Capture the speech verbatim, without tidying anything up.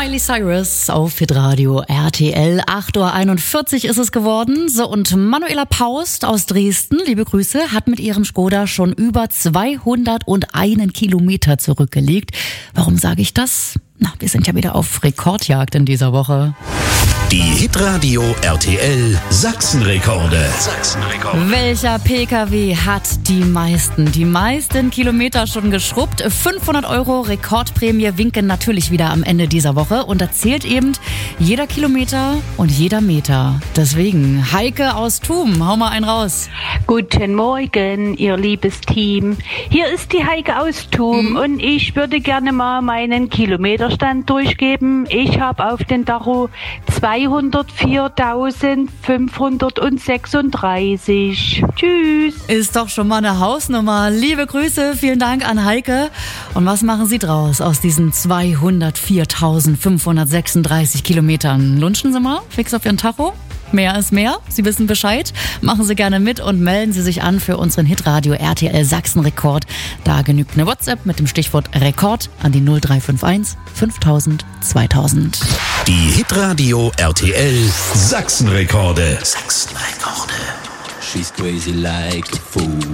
Miley Cyrus auf Hitradio R T L. acht Uhr einundvierzig ist es geworden. So, und Manuela Paust aus Dresden, liebe Grüße, hat mit ihrem Skoda schon über zweihunderteinen Kilometer zurückgelegt. Warum sage ich das? Na, wir sind ja wieder auf Rekordjagd in dieser Woche. Die Hitradio R T L Sachsenrekorde. Sachsenrekorde. Welcher P K W hat die meisten, die meisten Kilometer schon geschrubbt? fünfhundert Euro Rekordprämie winken natürlich wieder am Ende dieser Woche. Und da zählt eben jeder Kilometer und jeder Meter. Deswegen, Heike aus Thum, hau mal einen raus. Guten Morgen, ihr liebes Team. Hier ist die Heike aus Thum mhm. und ich würde gerne mal meinen Kilometerstand durchgeben. Ich habe auf den Tacho zweihundertviertausendfünfhundertsechsunddreißig. Tschüss. Ist doch schon mal eine Hausnummer. Liebe Grüße, vielen Dank an Heike. Und was machen Sie draus aus diesen zweihundertviertausendfünfhundertsechsunddreißig Kilometern? Lunchen Sie mal fix auf Ihren Tacho? Mehr ist mehr. Sie wissen Bescheid. Machen Sie gerne mit und melden Sie sich an für unseren Hitradio R T L Sachsenrekord. Da genügt eine WhatsApp mit dem Stichwort Rekord an die null drei fünf eins fünftausend zweitausend. Die Hitradio R T L Sachsenrekorde. Sachsenrekorde. She's crazy like a fool.